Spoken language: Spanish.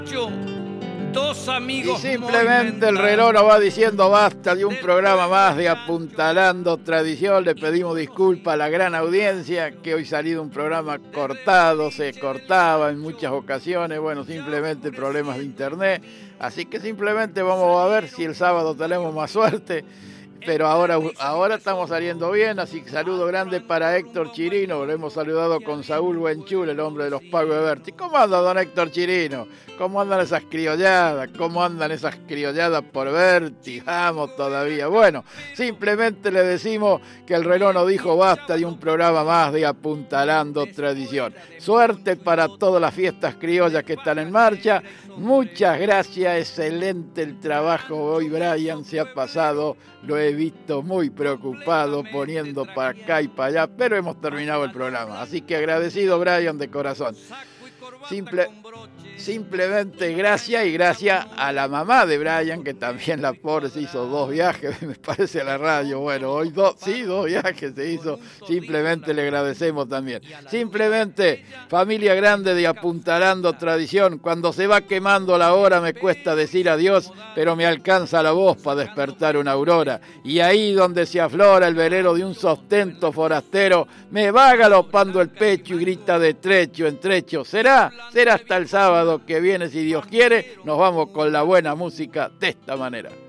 Dos amigos. Y simplemente el reloj nos va diciendo basta de un programa más de Apuntalando Tradición. Le pedimos disculpas a la gran audiencia que hoy ha salido un programa cortado, se cortaba en muchas ocasiones, bueno, simplemente problemas de internet. Así que simplemente vamos a ver si el sábado tenemos más suerte. Pero ahora estamos saliendo bien, así que saludo grande para Héctor Chirino. Lo hemos saludado con Saúl Buenchul, el hombre de los Pagos de Berti. ¿Cómo anda don Héctor Chirino? ¿Cómo andan esas criolladas? ¿Cómo andan esas criolladas por Berti? Vamos todavía. Bueno, simplemente le decimos que el reloj nos dijo basta de un programa más de Apuntalando Tradición. Suerte para todas las fiestas criollas que están en marcha. Muchas gracias, excelente el trabajo. Hoy Brian se ha pasado, lo he visto muy preocupado poniendo para acá y para allá, pero hemos terminado el programa. Así que agradecido, Brian, de corazón. Simplemente gracias, y gracias a la mamá de Brian, que también la pobre se hizo 2 viajes, me parece, a la radio. Bueno, hoy 2 viajes se hizo, simplemente le agradecemos también. Simplemente, familia grande de Apuntalando Tradición, cuando se va quemando la hora me cuesta decir adiós, pero me alcanza la voz para despertar una aurora. Y ahí donde se aflora el velero de un sostento forastero, me va galopando el pecho y grita de trecho en trecho. Será hasta el sábado que viene, si Dios quiere. Nos vamos con la buena música de esta manera.